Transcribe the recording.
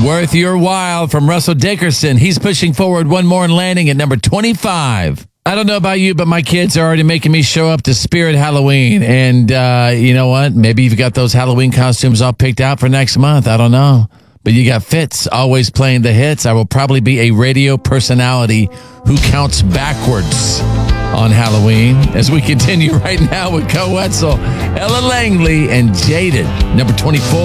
Worth Your While from Russell Dickerson. He's pushing forward one more and landing at number 25. I don't know about you, but my kids are already making me show up to Spirit Halloween. And you know what? Maybe you've got those Halloween costumes all picked out for next month. I don't know. But you got Fitz always playing the hits. I will probably be a radio personality who counts backwards on Halloween as we continue right now with Co Wetzel, Ella Langley, and Jaded, number 24.